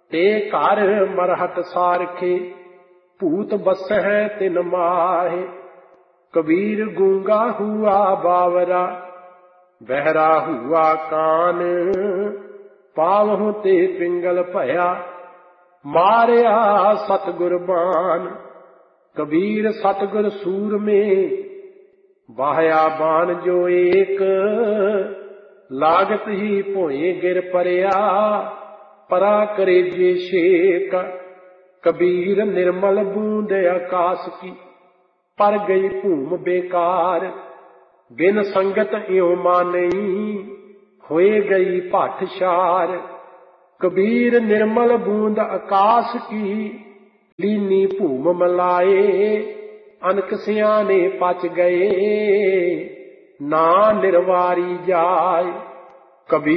ते घर मरहत सारखे, भूत बसहै तिन माहे। कबीर गूंगा हुआ बावरा, बहरा हुआ कान, पावहु ते पिंगल भया, मारिया सतगुर बान। कबीर सतगुर सूर में, बाहया बान जो एक, लागत ही भोए गिर परया, परा करेजे शेक। कबीर निर्मल बूंद आकाश की, पर गई भूम बेकार, बिन संगत इਉਂ मानई, होए गई पाठशार। कबीर निर्मल बूंद आकाश की, लीनी भूम मलाए, अनक सियाने पच गए, ना निर्वारी जाय। कबीर